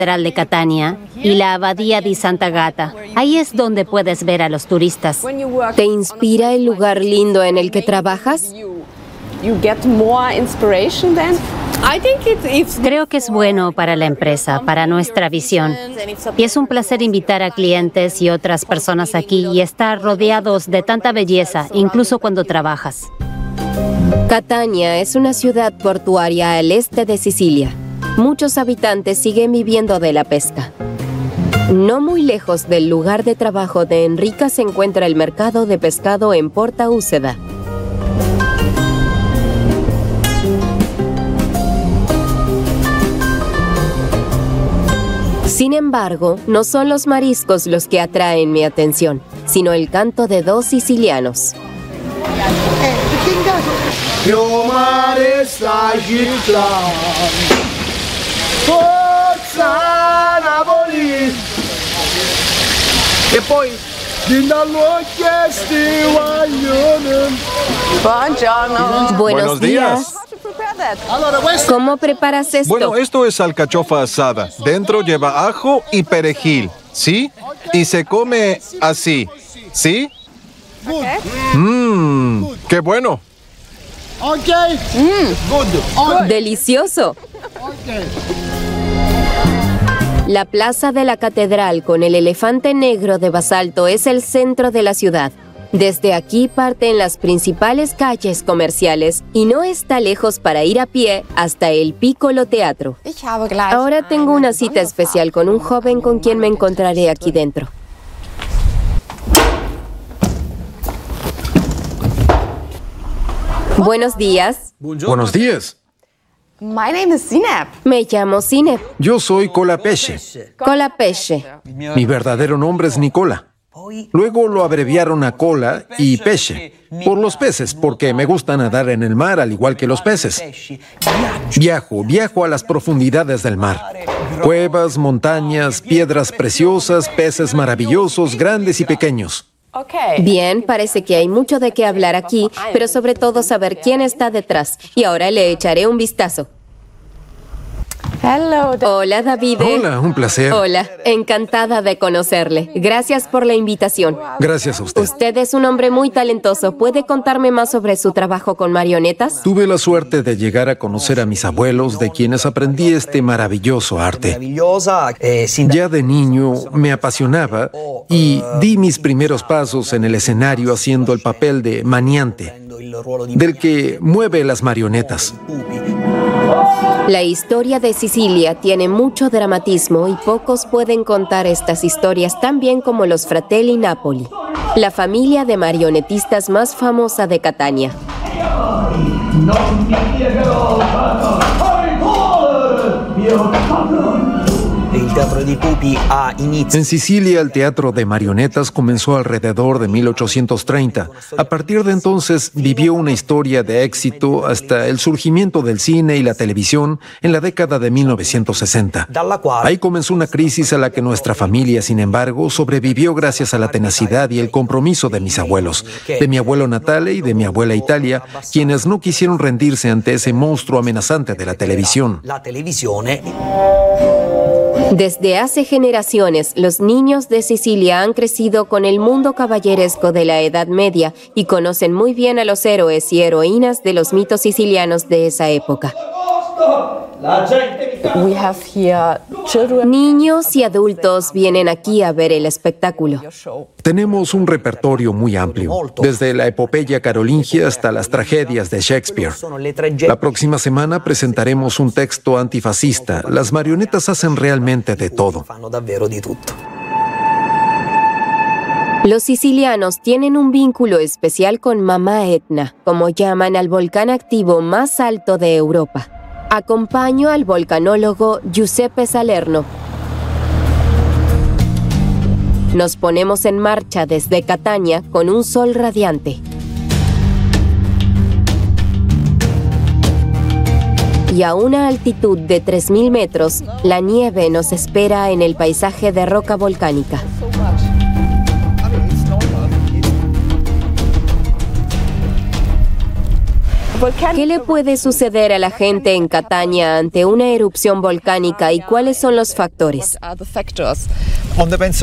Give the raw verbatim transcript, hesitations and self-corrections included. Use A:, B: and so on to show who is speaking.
A: Catedral de Catania y la Abadía di Sant'Agata. Ahí es donde puedes ver a los turistas.
B: ¿Te inspira el lugar lindo en el que trabajas?
A: Creo que es bueno para la empresa, para nuestra visión. Y es un placer invitar a clientes y otras personas aquí y estar rodeados de tanta belleza, incluso cuando trabajas.
B: Catania es una ciudad portuaria al este de Sicilia. Muchos habitantes siguen viviendo de la pesca. No muy lejos del lugar de trabajo de Enrica se encuentra el mercado de pescado en Porta Úceda. Sin embargo, no son los mariscos los que atraen mi atención, sino el canto de dos sicilianos. Buenos,
C: Buenos días.
B: ¿Cómo preparas esto?
C: Bueno, esto es alcachofa asada. Dentro lleva ajo y perejil, ¿sí? Y se come así, ¿sí? Mmm, qué bueno.
B: Mm. Delicioso. La plaza de la catedral con el elefante negro de basalto es el centro de la ciudad. Desde aquí parten las principales calles comerciales y no está lejos para ir a pie hasta el Piccolo Teatro. Ahora tengo una cita especial con un joven con quien me encontraré aquí dentro. Buenos días.
D: Buenos días.
B: Me llamo Zineb.
D: Yo soy Colapesce.
B: Colapesce.
D: Mi verdadero nombre es Nicola. Luego lo abreviaron a Cola y Pesce, por los peces, porque me gusta nadar en el mar al igual que los peces. Viajo, viajo a las profundidades del mar. Cuevas, montañas, piedras preciosas, peces maravillosos, grandes y pequeños.
B: Bien, parece que hay mucho de qué hablar aquí, pero sobre todo saber quién está detrás. Y ahora le echaré un vistazo. Hola, David.
D: Hola, un placer.
B: Hola, encantada de conocerle. Gracias por la invitación.
D: Gracias a usted.
B: Usted es un hombre muy talentoso. ¿Puede contarme más sobre su trabajo con marionetas?
D: Tuve la suerte de llegar a conocer a mis abuelos, de quienes aprendí este maravilloso arte. Ya de niño me apasionaba y di mis primeros pasos en el escenario haciendo el papel de maniante, del que mueve las marionetas.
B: La historia de Sicilia tiene mucho dramatismo y pocos pueden contar estas historias tan bien como los Fratelli Napoli, la familia de marionetistas más famosa de Catania.
D: En Sicilia, el teatro de marionetas comenzó alrededor de mil ochocientos treinta. A partir de entonces, vivió una historia de éxito hasta el surgimiento del cine y la televisión en la década de mil novecientos sesenta. Ahí comenzó una crisis a la que nuestra familia, sin embargo, sobrevivió gracias a la tenacidad y el compromiso de mis abuelos, de mi abuelo Natale y de mi abuela Italia, quienes no quisieron rendirse ante ese monstruo amenazante de la televisión.
B: Desde hace generaciones, los niños de Sicilia han crecido con el mundo caballeresco de la Edad Media y conocen muy bien a los héroes y heroínas de los mitos sicilianos de esa época. Niños y adultos vienen aquí a ver el espectáculo.
D: Tenemos un repertorio muy amplio, desde la epopeya carolingia hasta las tragedias de Shakespeare. La próxima semana presentaremos un texto antifascista. Las marionetas hacen realmente de todo.
B: Los sicilianos tienen un vínculo especial con Mamá Etna, como llaman al volcán activo más alto de Europa. Acompaño al volcanólogo Giuseppe Salerno. Nos ponemos en marcha desde Catania con un sol radiante. Y a una altitud de tres mil metros, la nieve nos espera en el paisaje de roca volcánica. ¿Qué le puede suceder a la gente en Catania ante una erupción volcánica y cuáles son los factores?